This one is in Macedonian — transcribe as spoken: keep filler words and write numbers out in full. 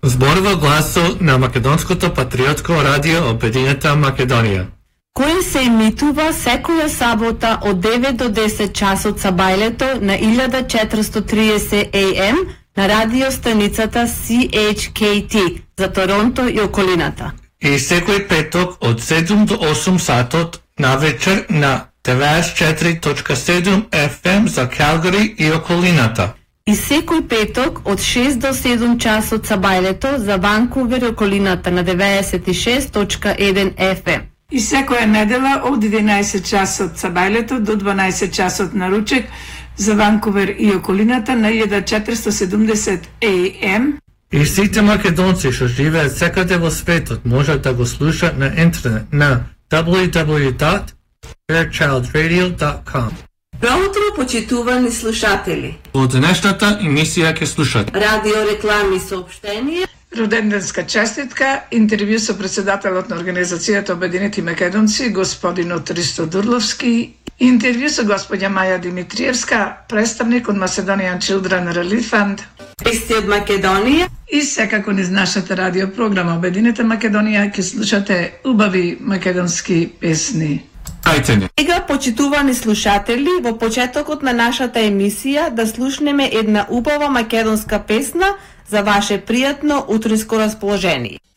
Зборува гласо на Македонското патриотско радио Обединета Македонија, кој се емитува секоја сабота од девет до десет часот сабајлето на илјада четиристотини и триесет ей ем на радиостаницата Си Еич Кей Ти за Торонто и околината. И секој петок од седум до осум сатот на вечер на деветдесет и четири точка седум еф ем за Калгари и околината. И секој петок од шест до седум часот сабајлето за Ванкувер и околината на деветдесет и шест точка еден еф ем. И секоја недела од единаесет часот сабајлето до дванаесет часот на ручек за Ванкувер и околината на илјада четиристотини и седумдесет ей ем. И сите македонци што живеат секаде во светот можат да го слушаат на интернет на дабл ю дабл ю дабл ю точка fairchild radio точка ком. Добро утро, почитувани слушатели. Во денешната емисија ќе слушат радио реклами соопштенија, Роденденска честитка, интервју со председателот на Организацијата Обединети македонци, господинот Ристо Дурловски, интервју со господја Маја Димитриевска, представник од Macedonian Children Relief Fund, вести од Македонија и секако низ нашата радио програма Обединета Македонија ќе слушате убави македонски песни. Ајте. Сега, почитувани слушатели, во почетокот на нашата емисија да слушнеме една убава македонска песна за ваше пријатно утринско расположение.